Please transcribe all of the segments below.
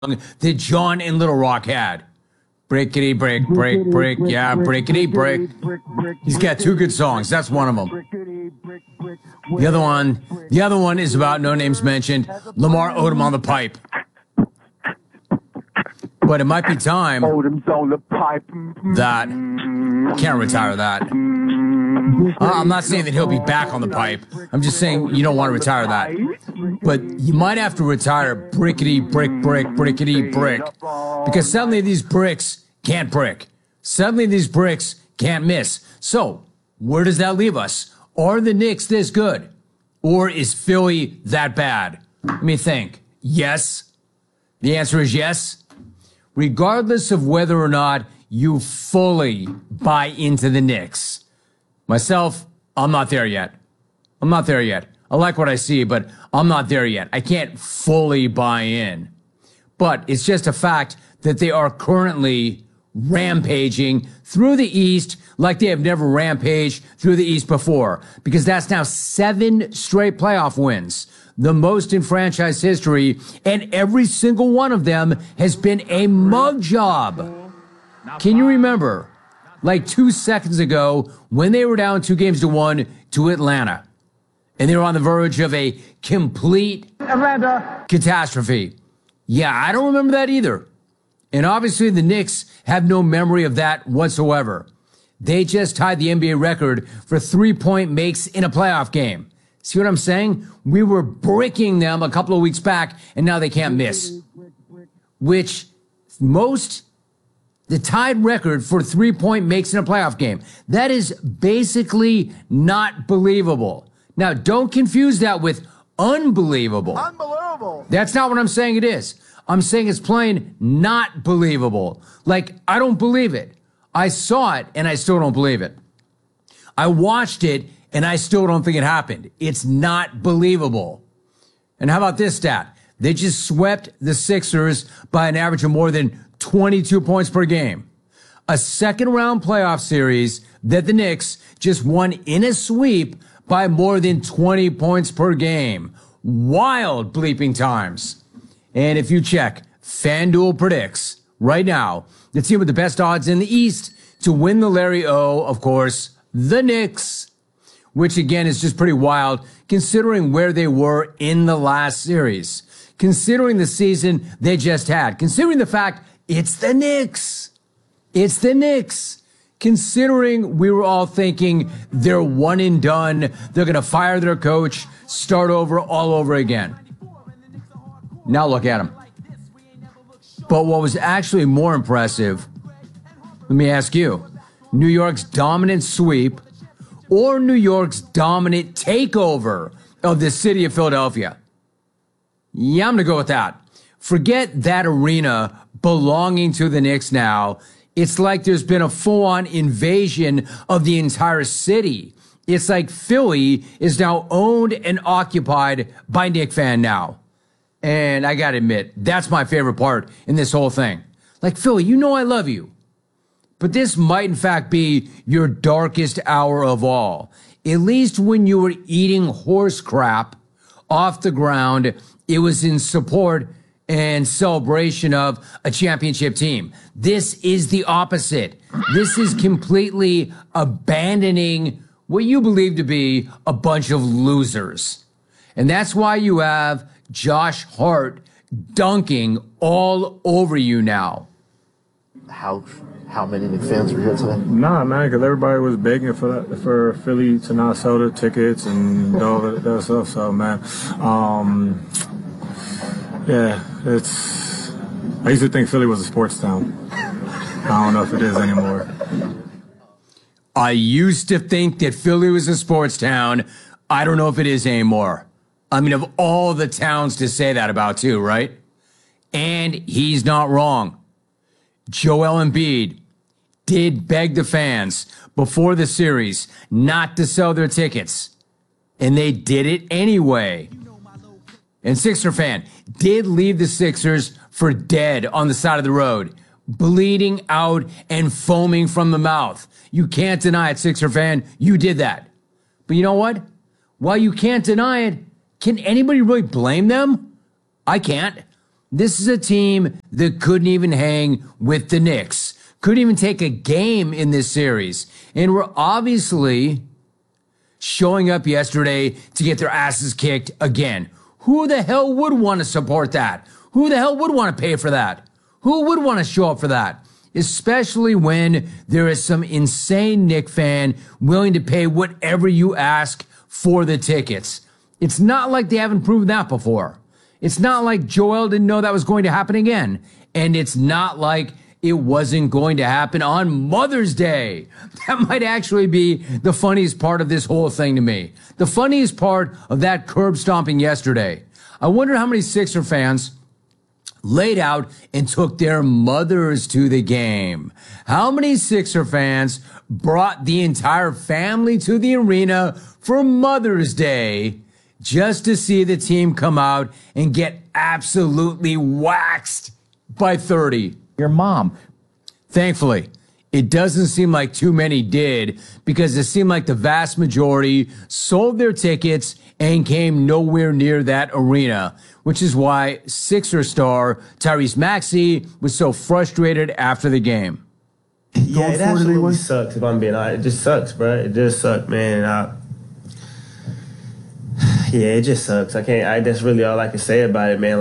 that John and Little Rock had. Brickety brick, brick, brick, yeah, brickety brick. He's got two good songs. That's one of them. The other one is about No Names Mentioned, Lamar Odom on the pipe. But it might be time that can't retire that. I'm not saying that he'll be back on the pipe. I'm just saying you don't want to retire that. But you might have to retire brickety brick, brick, brickety brick. Because suddenly these bricks can't brick. Suddenly these bricks can't miss. So where does that leave us? Are the Knicks this good? Or is Philly that bad? Let me think. Yes. The answer is yes. Regardless of whether or not you fully buy into the Knicks. Myself, I'm not there yet. I'm not there yet. I like what I see, but I'm not there yet. I can't fully buy in. But it's just a fact that they are currently rampaging through the East like they have never rampaged through the East before. Because that's now 7 straight playoff wins. The most in franchise history, and every single one of them has been a mug job. Can you remember, like 2 seconds ago, when they were down 2-1 to Atlanta, and they were on the verge of a complete Atlanta catastrophe? Yeah, I don't remember that either. And obviously the Knicks have no memory of that whatsoever. They just tied the NBA record for 3-point makes in a playoff game. See what I'm saying? We were bricking them a couple of weeks back, and now they can't miss. Which the tied record for 3-point makes in a playoff game. That is basically not believable. Now, don't confuse that with unbelievable. Unbelievable. That's not what I'm saying it is. I'm saying it's plain not believable. Like, I don't believe it. I saw it, and I still don't believe it. I watched it, and I still don't think it happened. It's not believable. And how about this stat? They just swept the Sixers by an average of more than 22 points per game. A second-round playoff series that the Knicks just won in a sweep by more than 20 points per game. Wild bleeping times. And if you check, FanDuel predicts right now the team with the best odds in the East to win the Larry O, of course, the Knicks. Which, again, is just pretty wild, considering where they were in the last series, considering the season they just had, considering the fact it's the Knicks. It's the Knicks. Considering we were all thinking they're one and done, they're going to fire their coach, start over all over again. Now look at them. But what was actually more impressive, let me ask you, New York's dominant sweep or New York's dominant takeover of the city of Philadelphia? Yeah, I'm going to go with that. Forget that arena belonging to the Knicks now. It's like there's been a full-on invasion of the entire city. It's like Philly is now owned and occupied by Knicks fan now. And I got to admit, that's my favorite part in this whole thing. Like, Philly, you know I love you. But this might, in fact, be your darkest hour of all. At least when you were eating horse crap off the ground, it was in support and celebration of a championship team. This is the opposite. This is completely abandoning what you believe to be a bunch of losers. And that's why you have Josh Hart dunking all over you now. How many Knicks fans were here today? Nah, man, because everybody was begging for Philly to not sell their tickets and all that stuff. So, man, yeah, I used to think Philly was a sports town. I don't know if it is anymore. I used to think that Philly was a sports town. I don't know if it is anymore. I mean, of all the towns to say that about, too, right? And he's not wrong. Joel Embiid did beg the fans before the series not to sell their tickets. And they did it anyway. And Sixer fan did leave the Sixers for dead on the side of the road, bleeding out and foaming from the mouth. You can't deny it, Sixer fan. You did that. But you know what? While you can't deny it, can anybody really blame them? I can't. This is a team that couldn't even hang with the Knicks, couldn't even take a game in this series. And we're obviously showing up yesterday to get their asses kicked again. Who the hell would want to support that? Who the hell would want to pay for that? Who would want to show up for that? Especially when there is some insane Knick fan willing to pay whatever you ask for the tickets. It's not like they haven't proven that before. It's not like Joel didn't know that was going to happen again. And it's not like it wasn't going to happen on Mother's Day. That might actually be the funniest part of this whole thing to me. The funniest part of that curb stomping yesterday. I wonder how many Sixer fans laid out and took their mothers to the game. How many Sixer fans brought the entire family to the arena for Mother's Day just to see the team come out and get absolutely waxed by 30? Your mom. Thankfully, it doesn't seem like too many did, because it seemed like the vast majority sold their tickets and came nowhere near that arena, which is why Sixer star Tyrese Maxey was so frustrated after the game. Yeah, it absolutely sucks, if I'm being honest. It just sucks, bro. It just sucks, man. Yeah, it just sucks. That's really all I can say about it, man.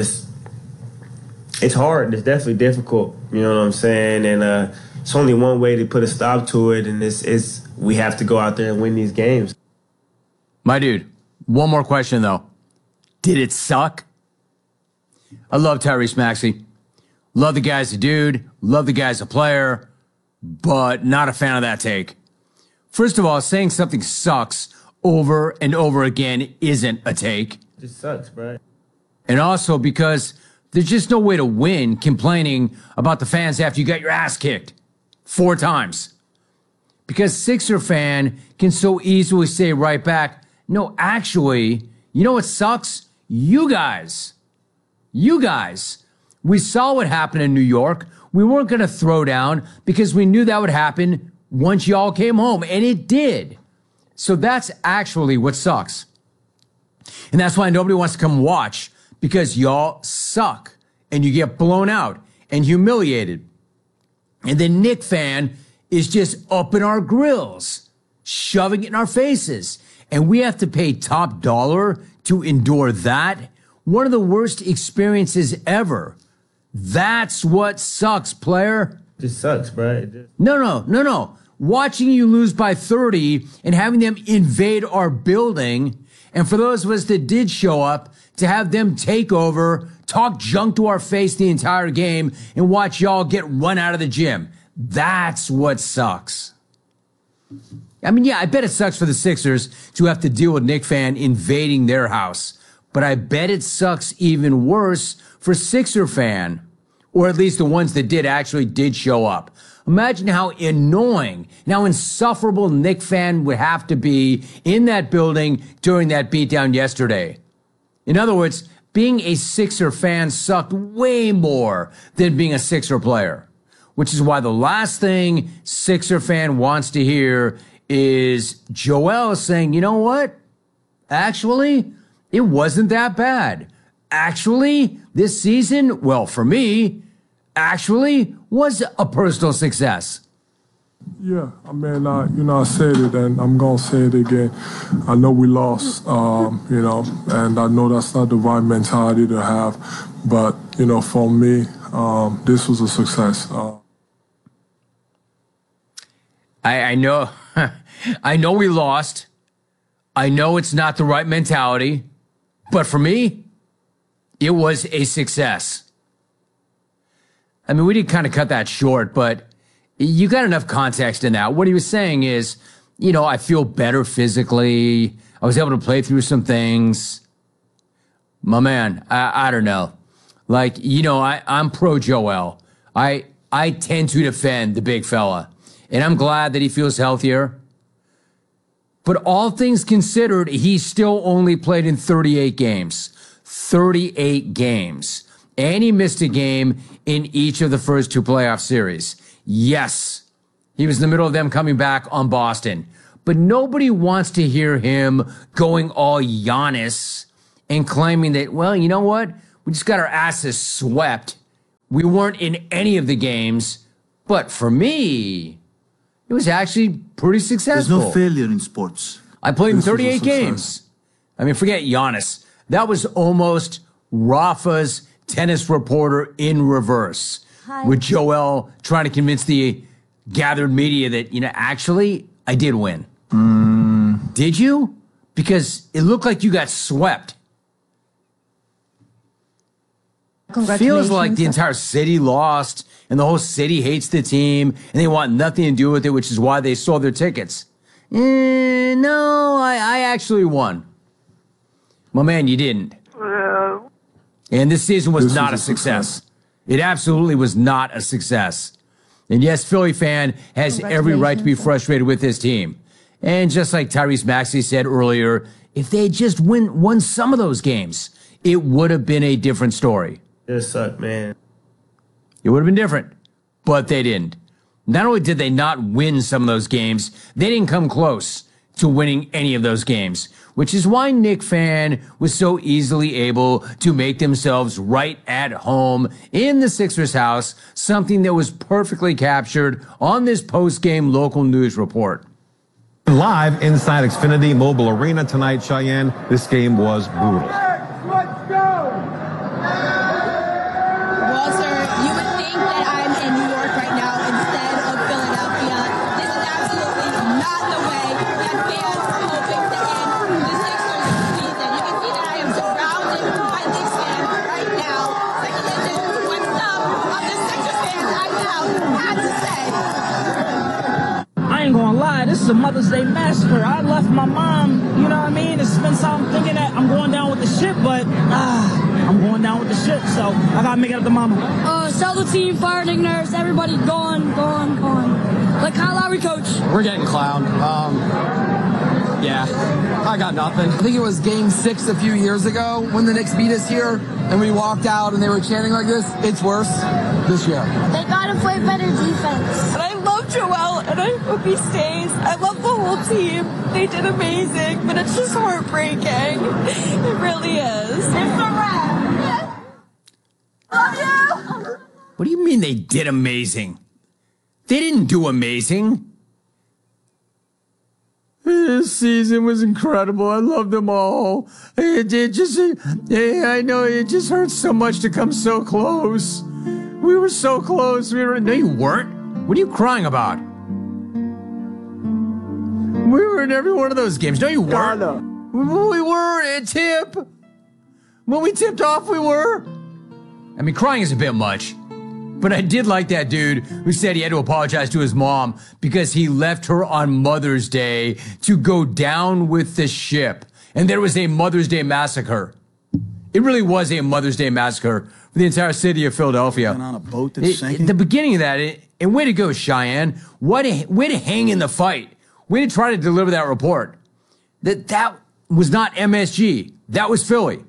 It's hard. It's definitely difficult. You know what I'm saying? And it's only one way to put a stop to it, and it's we have to go out there and win these games. My dude, one more question, though. Did it suck? I love Tyrese Maxey. Love the guy as a dude. Love the guy as a player. But not a fan of that take. First of all, saying something sucks over and over again isn't a take. It just sucks, bro. And also because there's just no way to win complaining about the fans after you got your ass kicked 4 times. Because Sixer fan can so easily say right back, no, actually, you know what sucks? You guys. We saw what happened in New York. We weren't going to throw down because we knew that would happen once y'all came home, and it did. So that's actually what sucks. And that's why nobody wants to come watch, because y'all suck and you get blown out and humiliated. And the Knick fan is just up in our grills, shoving it in our faces. And we have to pay top dollar to endure that. One of the worst experiences ever. That's what sucks, player. It just sucks, bro. No. Watching you lose by 30 and having them invade our building, and for those of us that did show up, to have them take over, talk junk to our face the entire game, and watch y'all get run out of the gym. That's what sucks. I mean, yeah, I bet it sucks for the Sixers to have to deal with Knick fan invading their house. But I bet it sucks even worse for Sixer fan, or at least the ones that did show up. Imagine how annoying, how insufferable Knick fan would have to be in that building during that beatdown yesterday. In other words, being a Sixer fan sucked way more than being a Sixer player, which is why the last thing Sixer fan wants to hear is Joel saying, you know what? Actually, it wasn't that bad. Actually, this season, well, for me, actually was a personal success. Yeah, I mean, I said it, and I'm going to say it again. I know we lost, and I know that's not the right mentality to have. But, for me, this was a success. I know, I know we lost. I know it's not the right mentality. But for me, it was a success. I mean, we did kind of cut that short, but you got enough context in that. What he was saying is, I feel better physically. I was able to play through some things. My man, I don't know. I'm pro Joel. I tend to defend the big fella, and I'm glad that he feels healthier. But all things considered, he still only played in 38 games. 38 games. And he missed a game in each of the first 2 playoff series. Yes, he was in the middle of them coming back on Boston. But nobody wants to hear him going all Giannis and claiming that, well, you know what? We just got our asses swept. We weren't in any of the games. But for me, it was actually pretty successful. There's no failure in sports. I played in 38 games. I mean, forget Giannis. That was almost Rafa's tennis reporter in reverse. Hi. With Joel trying to convince the gathered media that, actually, I did win. Did you? Because it looked like you got swept. Feels like the entire city lost, and the whole city hates the team, and they want nothing to do with it, which is why they sold their tickets. No, I actually won. My man, you didn't. And this season was not a success. It absolutely was not a success. And yes, Philly fan has every right to be frustrated with his team. And just like Tyrese Maxey said earlier, if they had just won some of those games, it would have been a different story. It sucked, man. It would have been different, but they didn't. Not only did they not win some of those games, they didn't come close to winning any of those games, which is why Knick fan was so easily able to make themselves right at home in the Sixers house, something that was perfectly captured on this post-game local news report. Live inside Xfinity Mobile Arena tonight, Cheyenne, this game was brutal. Let's go! Walter, you would think that I'm in New York right now instead of Philadelphia. This is absolutely not the way that fans are hoping to end the Sixers season. You can see that I am surrounded by Knicks fans right now. Take a listen to what some of the Sixers fans right now had to say. I ain't gonna lie, this is a Mother's Day massacre. I left my mom, you know what I mean? It's been something thinking that I'm going down with the ship, but I'm going down with the ship, so I gotta make it up to mama. Sell the team, fire Nick Nurse, everybody gone. Like Kyle Lowry, coach. We're getting clowned. Yeah, I got nothing. I think it was game 6 a few years ago when the Knicks beat us here and we walked out and they were chanting like this. It's worse this year. They gotta play better defense. And I love Joel, and I hope he stays. I love the whole team. They did amazing, but it's just heartbreaking. It really is. It's a wrap. Love you. What do you mean they did amazing? They didn't do amazing. This season was incredible. I loved them all. I know it just hurts so much to come so close. We were so close. No, you weren't. What are you crying about? We were in every one of those games. No, you weren't. We were at tip. When we tipped off, we were. I mean, crying is a bit much. But I did like that dude who said he had to apologize to his mom because he left her on Mother's Day to go down with the ship. And there was a Mother's Day massacre. It really was a Mother's Day massacre for the entire city of Philadelphia. On a boat that's sinking? The beginning of that, and way to go, Cheyenne. Way to hang in the fight. Way to try to deliver that report. That was not MSG. That was Philly.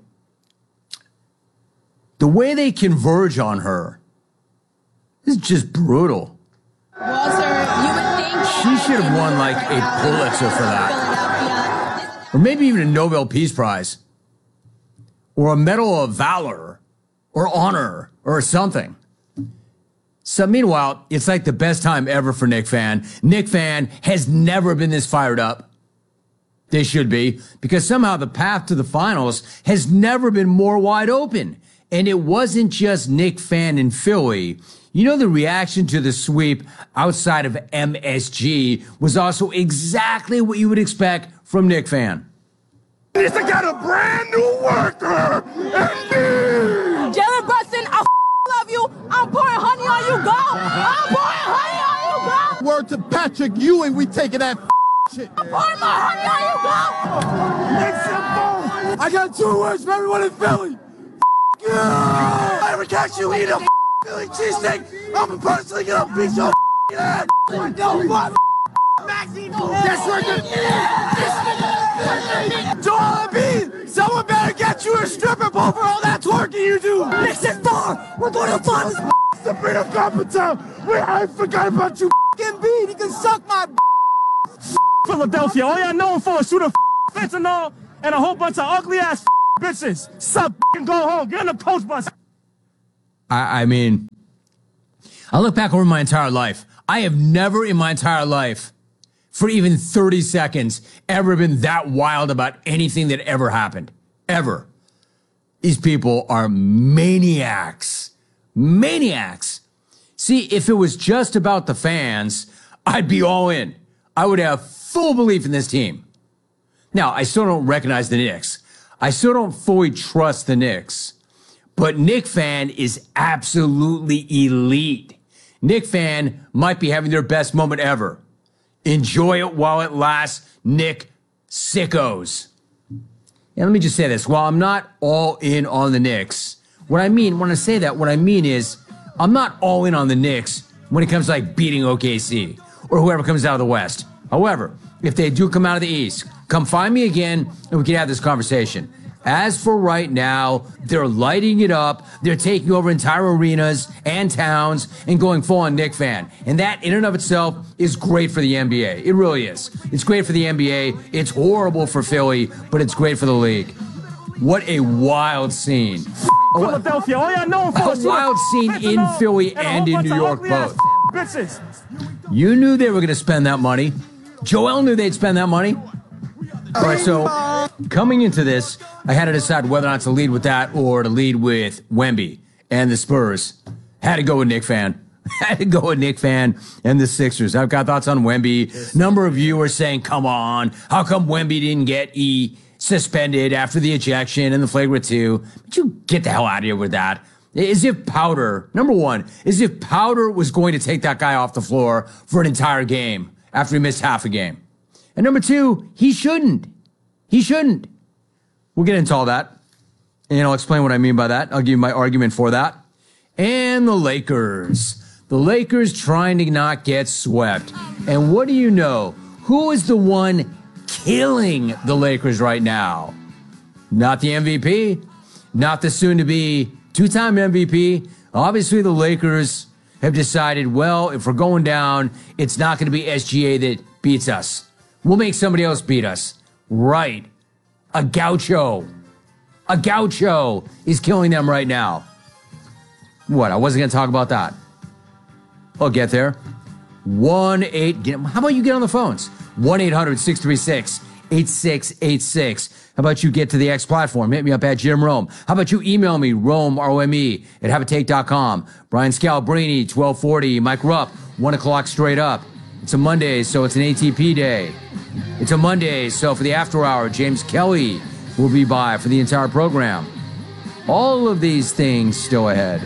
The way they converge on her is just brutal. Walter, you would think She should have won like a Pulitzer for that. Or maybe even a Nobel Peace Prize. Or a Medal of Valor. Or Honor. Or something. So meanwhile, it's like the best time ever for Knick fan. Knick fan has never been this fired up. They should be. Because somehow the path to the finals has never been more wide open. And it wasn't just Knick fan in Philly. You know, the reaction to the sweep outside of MSG was also exactly what you would expect from Knick fan. I got a brand new worker, MB! Jalen Brunson, I love you. I'm pouring honey on you, go. I'm pouring honey on you, go. Word to Patrick Ewing, we taking that shit. I'm pouring my honey on you, go. I got 2 words for everyone in Philly. Yeah. I ever catch you eat a Philly cheesesteak, I'm personally gonna beat your ass. No, fuck. That's right. Joel Embiid, someone better get you a stripper pole for all that twerking you do. Knicks is far. We're going to find this Sabrina Carpenter. I forgot about you, Embiid. He can suck my Philadelphia, all y'all known for is shooting fentanyl and a whole bunch of ugly ass bitches. Sup, and go home. Get in the coach bus. I mean, I look back over my entire life. I have never in my entire life, for even 30 seconds, ever been that wild about anything that ever happened. Ever. These people are maniacs. Maniacs. See, if it was just about the fans, I'd be all in. I would have full belief in this team. Now, I still don't recognize the Knicks. I still don't fully trust the Knicks. But Knick fan is absolutely elite. Knick fan might be having their best moment ever. Enjoy it while it lasts, Knick sickos. And let me just say this. While I'm not all in on the Knicks, what I mean is I'm not all in on the Knicks when it comes to like beating OKC or whoever comes out of the West. However, if they do come out of the East, come find me again and we can have this conversation. As for right now, they're lighting it up. They're taking over entire arenas and towns and going full on Knick fan. And that in and of itself is great for the NBA. It really is. It's great for the NBA. It's horrible for Philly, but it's great for the league. What a wild scene. Philadelphia, all y'all know for a wild scene in Philly and in New York both. You knew they were going to spend that money. Joel knew they'd spend that money. All right, so coming into this, I had to decide whether or not to lead with that or to lead with Wemby and the Spurs. Had to go with Knick fan. Had to go with Knick fan and the Sixers. I've got thoughts on Wemby. Number of you are saying, come on, how come Wemby didn't get suspended after the ejection and the flagrant 2? But you get the hell out of here with that. As if Powder, number one, as if Powder was going to take that guy off the floor for an entire game after he missed half a game. And number two, he shouldn't. He shouldn't. We'll get into all that. And I'll explain what I mean by that. I'll give you my argument for that. And the Lakers. The Lakers trying to not get swept. And what do you know? Who is the one killing the Lakers right now? Not the MVP. Not the soon-to-be two-time MVP. Obviously, the Lakers have decided, well, if we're going down, it's not going to be SGA that beats us. We'll make somebody else beat us. Right. A gaucho. A gaucho is killing them right now. What? I wasn't going to talk about that. I'll get there. How about you get on the phones? 1-800-636-8686. How about you get to the X platform? Hit me up at Jim Rome. How about you email me, Rome, R-O-M-E, at haveatake.com. Brian Scalabrine, 1240. Mike Rupp, 1 o'clock straight up. It's a Monday, so it's an ATP day. It's a Monday, so for the after hour, James Kelly will be by for the entire program. All of these things still ahead.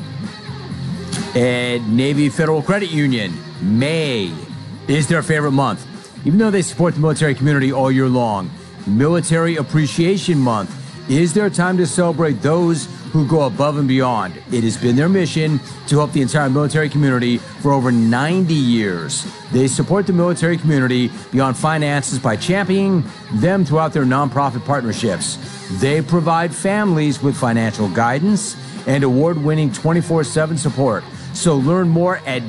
At Navy Federal Credit Union, May is their favorite month. Even though they support the military community all year long, Military Appreciation Month is their time to celebrate those who go above and beyond. It has been their mission to help the entire military community for over 90 years. They support the military community beyond finances by championing them throughout their nonprofit partnerships. They provide families with financial guidance and award-winning 24/7 support. So learn more at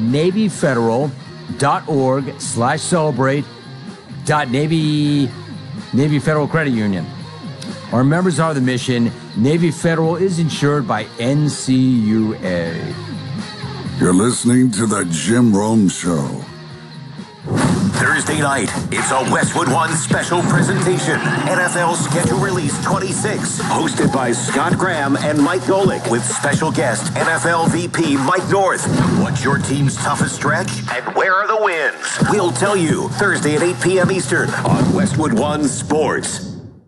NavyFederal.org/celebrate.Navy Federal Credit Union. Our members are the mission. Navy Federal is insured by NCUA. You're listening to The Jim Rome Show. Thursday night, it's a Westwood One special presentation. NFL Schedule Release 26, hosted by Scott Graham and Mike Golick, with special guest NFL VP Mike North. What's your team's toughest stretch, and where are the wins? We'll tell you Thursday at 8 p.m. Eastern on Westwood One Sports.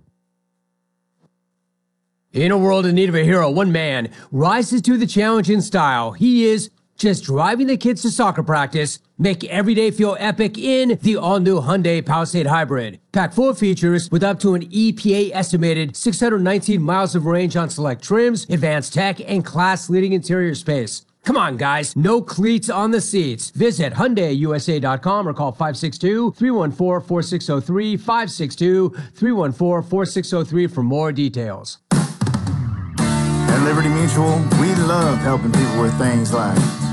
In a world in need of a hero, one man rises to the challenge in style. He is just driving the kids to soccer practice, make every day feel epic in the all-new Hyundai Palisade Hybrid. Packed full of features with up to an EPA-estimated 619 miles of range on select trims, advanced tech, and class-leading interior space. Come on, guys. No cleats on the seats. Visit HyundaiUSA.com or call 562-314-4603, 562-314-4603 for more details. At Liberty Mutual, we love helping people with things like